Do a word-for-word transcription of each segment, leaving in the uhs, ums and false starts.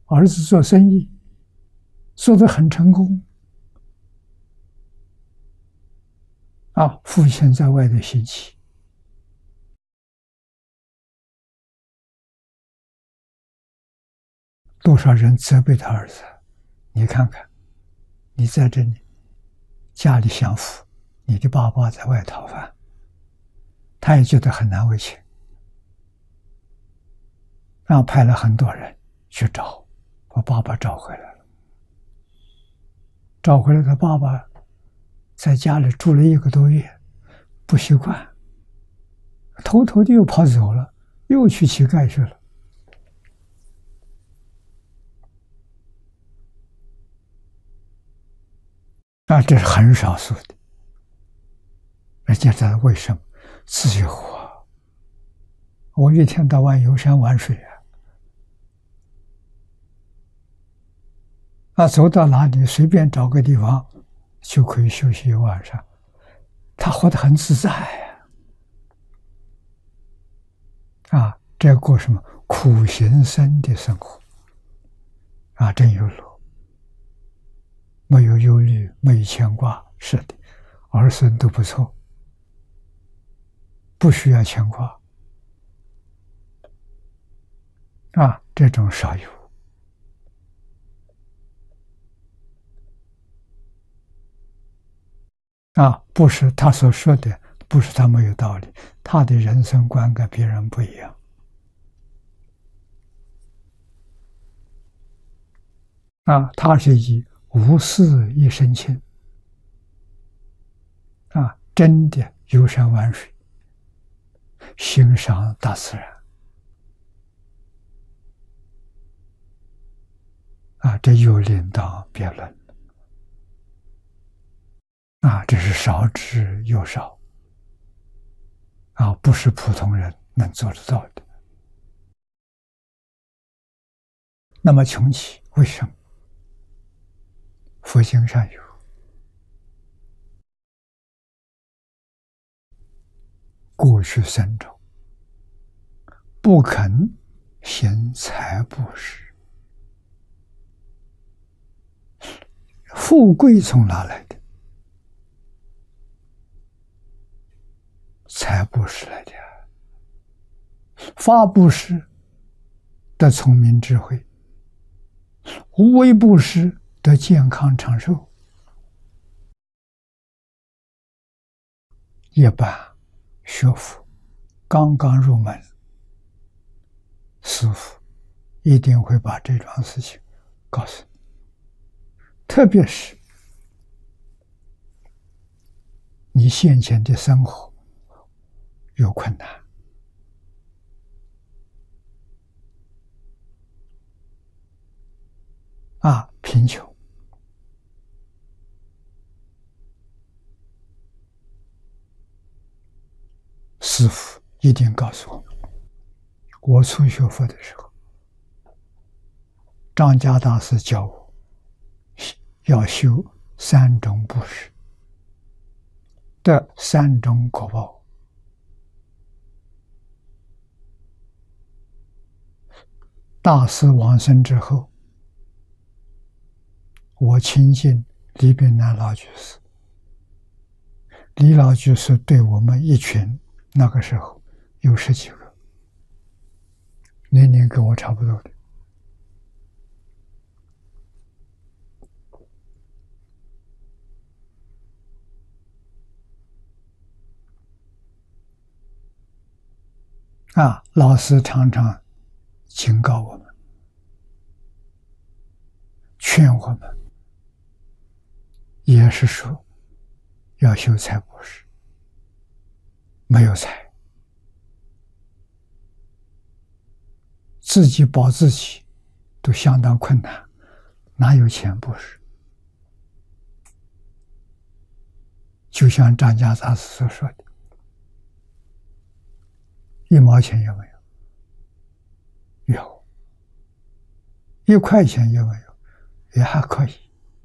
儿子做生意做得很成功，啊，父亲在外头行乞，多少人责备他儿子，你看看，你在这里家里享福，你的爸爸在外讨饭，他也觉得很难为情，然后派了很多人去找，把爸爸找回来了。找回来，他爸爸在家里住了一个多月，不习惯，偷偷的又跑走了，又去乞丐去了。啊，这是很少数的。人家在为什么自由啊？我一天到晚游山玩水啊，啊，走到哪里随便找个地方就可以休息一晚上，他活得很自在呀。啊，这过什么苦行僧的生活啊，真有乐，没有忧虑，没有牵挂，是的，儿孙都不错，不需要牵挂啊，这种少有。啊，不是他所说的，不是他没有道理，他的人生观跟别人不一样。啊，他是以无事一身轻，啊，真的游山玩水，欣赏大自然。啊，这又另当别论。啊，这是少之又少，啊，不是普通人能做得到的。那么穷奇为什么？佛经上有过去生中不肯行财布施，富贵从哪来的？财布施来的，法布施得聪明智慧，无为布施得健康长寿。一般学佛刚刚入门，师父一定会把这桩事情告诉你，特别是你现前的生活有困难，啊，贫穷，师父一定告诉我们。我初学佛的时候，张家大师教我要修三种布施的三种果报。大师往生之后，我亲近李炳南老居士，李老居士对我们一群，那个时候有十几个，年龄跟我差不多的，啊，老师常常警告我们，劝我们，也是说要修财布施，没有财，自己保自己都相当困难，哪有钱布施？就像张家大师所说的，一毛钱有没有？有。一块钱有没有？也还可以。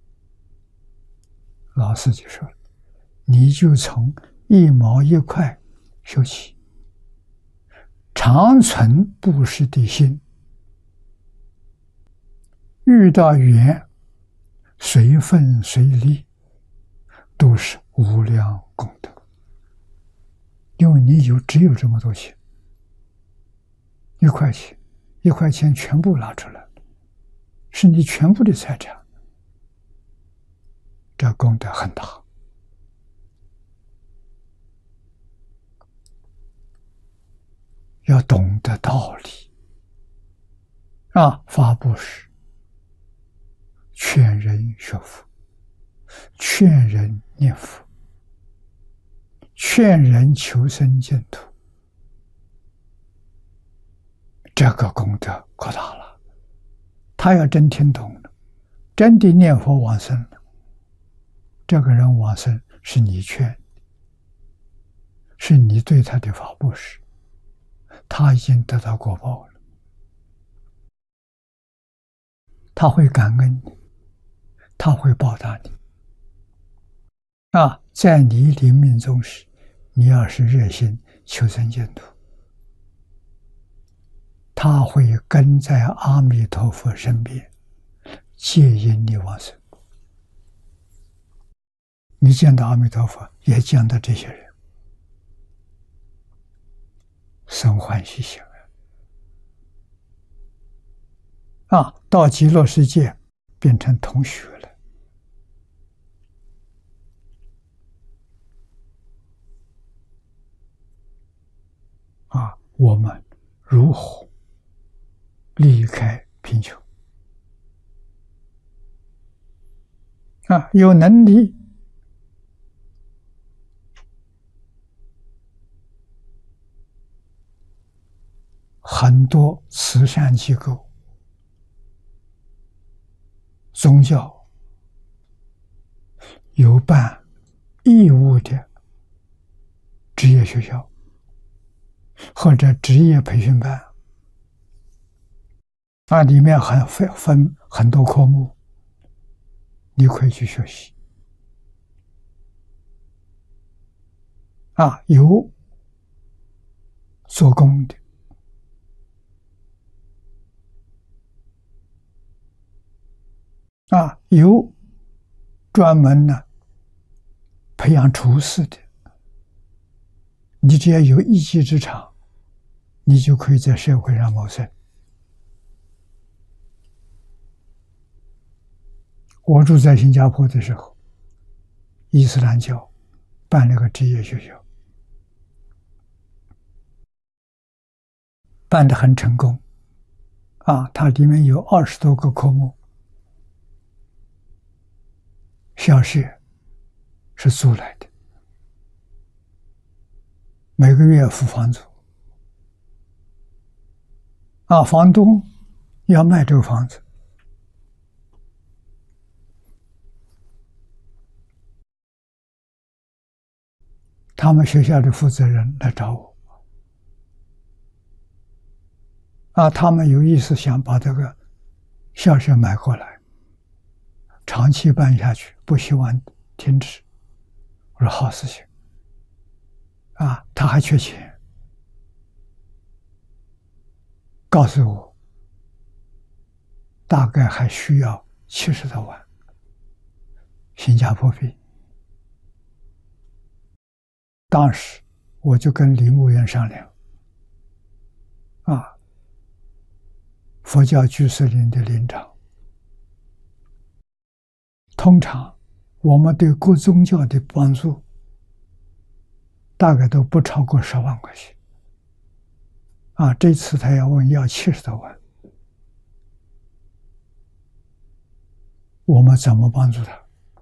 老师就说了，你就从一毛一块修起，常存布施的心， 遇到缘，随分随利，都是无量功德。因为你有只有这么多钱，一块钱，一块钱全部拿出来，是你全部的财产，这功德很大。要懂得道理啊！发布施，劝人学佛，劝人念佛，劝人求生净土，这个功德可大了。他要真听懂了，真的念佛往生了，这个人往生是你劝，是你对他的发布施，他已经得到果报了，他会感恩你，他会报答你。啊，在你临命终时，你要是热心求生净土，他会跟在阿弥陀佛身边，接引你往生。你见到阿弥陀佛，也见到这些人，生欢喜心啊！啊，到极乐世界变成同学了。啊，我们如何离开贫穷？啊，有能力很多慈善机构、宗教有办义务的职业学校或者职业培训班，啊，里面还分分很多科目，你可以去学习。啊，有做工的，啊，有专门呢培养厨师的。你只要有一技之长，你就可以在社会上谋生。我住在新加坡的时候，伊斯兰教办了个职业学校，办得很成功啊！它里面有二十多个科目，校舍是租来的，每个月付房租啊，房东要卖这个房子，他们学校的负责人来找我，啊，他们有意思想把这个校舍买过来，长期办下去，不希望停止。我说好事情，啊，他还缺钱，告诉我大概还需要七十多万新加坡币。当时我就跟李牧原商量，啊，佛教居士林的林长，通常我们对各宗教的帮助大概都不超过十万块钱，啊，这次他要问要七十多万，我们怎么帮助他？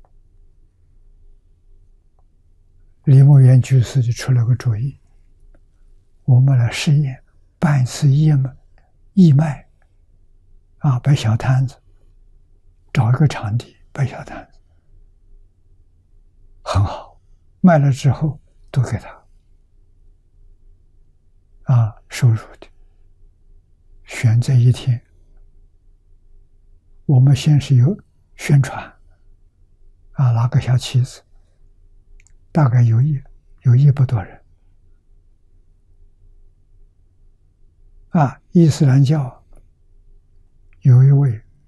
李牧原居士就出了个主意，我们来试验办一次义卖，义卖啊，摆小摊子，找一个场地摆小摊子，很好，卖了之后都给他啊收入的。选这一天，我们先是有宣传啊，拿个小旗子，大概有一有一百多人啊，伊斯兰教